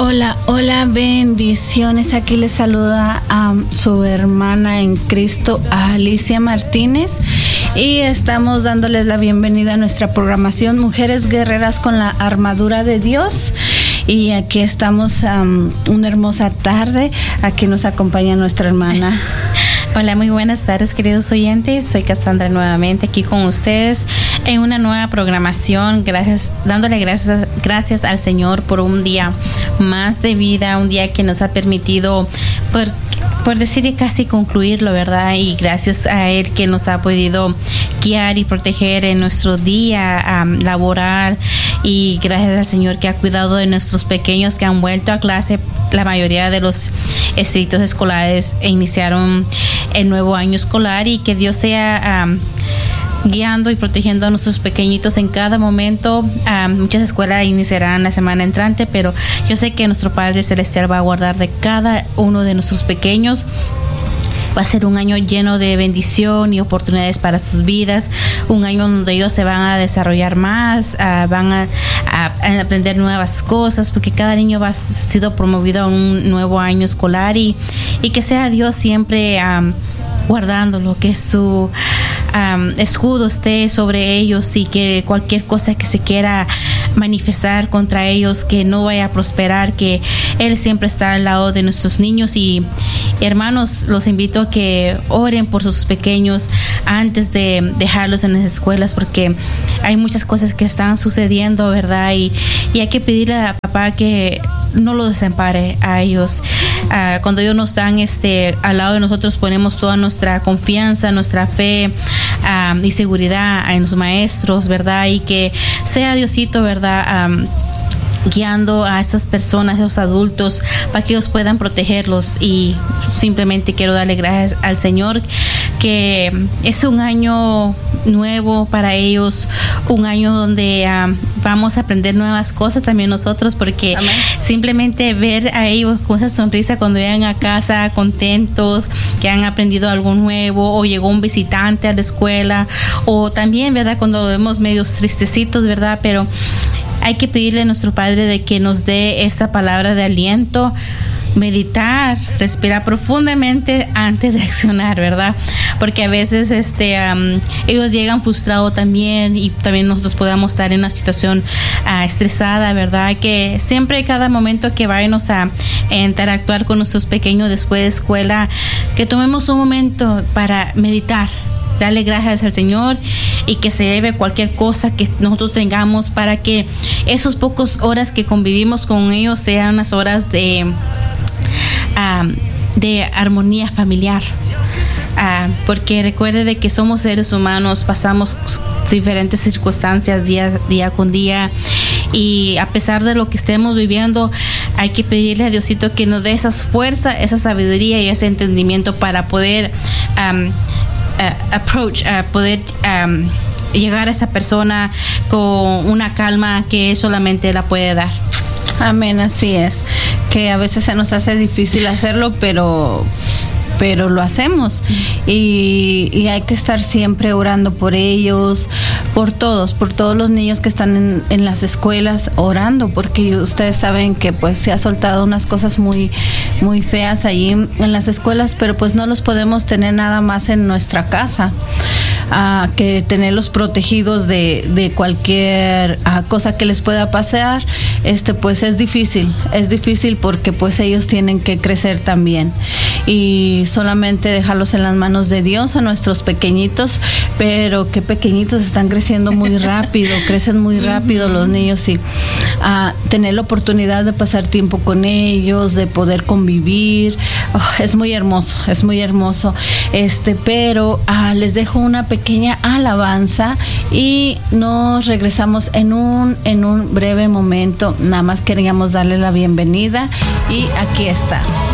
Hola, hola, bendiciones. Aquí les saluda a su hermana en Cristo, Alicia Martínez, y estamos dándoles la bienvenida a nuestra programación Mujeres Guerreras con la Armadura de Dios. Y aquí estamos una hermosa tarde. Aquí nos acompaña nuestra hermana. Hola, muy buenas tardes, queridos oyentes. Soy Cassandra nuevamente aquí con ustedes en una nueva programación. Dándole gracias al Señor por un día más de vida, un día que nos ha permitido, por decir casi concluirlo, ¿verdad? Y gracias a Él que nos ha podido guiar y proteger en nuestro día laboral. Y gracias al Señor que ha cuidado de nuestros pequeños que han vuelto a clase. La mayoría de los distritos escolares iniciaron el nuevo año escolar, y que Dios sea guiando y protegiendo a nuestros pequeñitos en cada momento. Muchas escuelas iniciarán la semana entrante, pero yo sé que nuestro Padre Celestial va a guardar de cada uno de nuestros pequeños. Va a ser un año lleno de bendición y oportunidades para sus vidas, un año donde ellos se van a desarrollar más, van a aprender nuevas cosas, porque cada niño ha sido promovido a un nuevo año escolar, y que sea Dios siempre guardándolo, que su escudo esté sobre ellos, y que cualquier cosa que se quiera manifestar contra ellos, que no vaya a prosperar, que Él siempre está al lado de nuestros niños. Y hermanos, los invito a que oren por sus pequeños antes de dejarlos en las escuelas, porque hay muchas cosas que están sucediendo, ¿verdad? Y hay que pedirle a papá que no lo desampare a ellos. Cuando ellos no están al lado de nosotros, ponemos toda nuestra confianza, nuestra fe y seguridad en los maestros, ¿verdad? Y que sea Diosito, ¿verdad? Guiando a estas personas, a los adultos, para que ellos puedan protegerlos. Y simplemente quiero darle gracias al Señor, que es un año nuevo para ellos, un año donde vamos a aprender nuevas cosas también nosotros, porque Amén. Simplemente ver a ellos con esa sonrisa cuando llegan a casa contentos, que han aprendido algo nuevo, o llegó un visitante a la escuela, o también, ¿verdad?, cuando lo vemos medios tristecitos, ¿verdad? Pero hay que pedirle a nuestro Padre de que nos dé esa palabra de aliento, meditar, respirar profundamente antes de accionar, ¿verdad? Porque a veces ellos llegan frustrados también, y también nosotros podamos estar en una situación estresada, ¿verdad? Que siempre, cada momento que vayamos a interactuar con nuestros pequeños después de escuela, que tomemos un momento para meditar, darle gracias al Señor, y que se lleve cualquier cosa que nosotros tengamos, para que esos pocos horas que convivimos con ellos sean unas horas de armonía familiar. Porque recuerde de que somos seres humanos, pasamos diferentes circunstancias día con día, y a pesar de lo que estemos viviendo, hay que pedirle a Diosito que nos dé esas fuerzas, esa sabiduría y ese entendimiento para poder llegar a esa persona con una calma que solamente la puede dar. Amén, así es, que a veces se nos hace difícil hacerlo, pero lo hacemos, y hay que estar siempre orando por ellos, por todos los niños que están en las escuelas, orando, porque ustedes saben que pues se ha soltado unas cosas muy, muy feas allí en las escuelas, pero pues no los podemos tener nada más en nuestra casa, que tenerlos protegidos de cualquier cosa que les pueda pasar. Pues es difícil porque pues ellos tienen que crecer también, y solamente dejarlos en las manos de Dios a nuestros pequeñitos, pero qué pequeñitos, están creciendo muy rápido, crecen muy rápido los niños, y tener la oportunidad de pasar tiempo con ellos, de poder convivir, es muy hermoso, pero les dejo una pequeña alabanza y nos regresamos en un breve momento. Nada más queríamos darle la bienvenida, y aquí está.